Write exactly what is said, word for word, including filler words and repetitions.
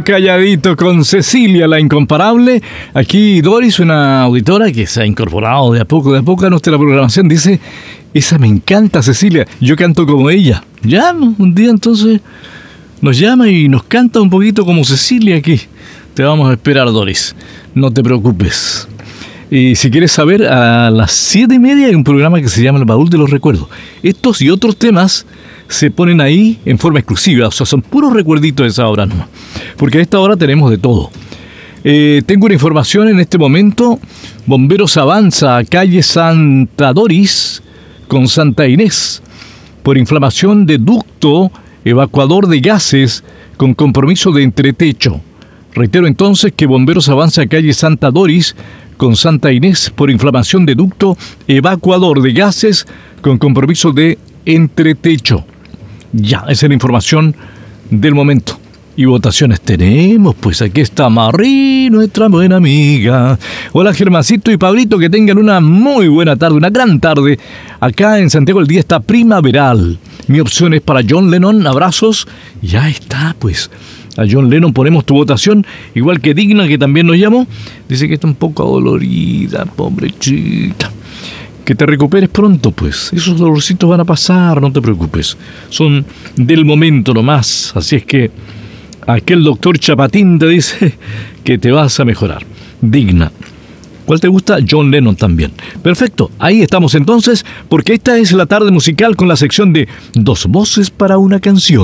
calladito, calladito con Cecilia, la incomparable. Aquí Doris, una auditora que se ha incorporado de a poco, de a poco a nuestra programación, dice: esa me encanta, Cecilia, yo canto como ella. Ya, un día entonces nos llama y nos canta un poquito como Cecilia aquí. Te vamos a esperar, Doris, no te preocupes. Y si quieres saber, a las siete y media hay un programa que se llama El Baúl de los Recuerdos. Estos y otros temas se ponen ahí en forma exclusiva, o sea, son puros recuerditos de esa hora nomás. Porque a esta hora tenemos de todo. Eh, tengo una información en este momento. Bomberos avanza a calle Santa Doris con Santa Inés por inflamación de ducto evacuador de gases con compromiso de entretecho. Reitero entonces que Bomberos avanza a calle Santa Doris con Santa Inés por inflamación de ducto evacuador de gases con compromiso de entretecho. Ya, esa es la información del momento. Y votaciones tenemos, pues aquí está Marí, nuestra buena amiga. Hola Germancito y Pablito, que tengan una muy buena tarde, una gran tarde. Acá en Santiago el día está primaveral. Mi opción es para John Lennon, abrazos. Ya está, pues. A John Lennon ponemos tu votación, igual que Digna, que también nos llamó. Dice que está un poco adolorida, pobrecita. Que te recuperes pronto, pues. Esos dolorcitos van a pasar, no te preocupes. Son del momento nomás. Así es que aquel doctor Chapatín te dice que te vas a mejorar. Digna. ¿Cuál te gusta? John Lennon también. Perfecto, ahí estamos entonces, porque esta es la tarde musical con la sección de Dos voces para una canción.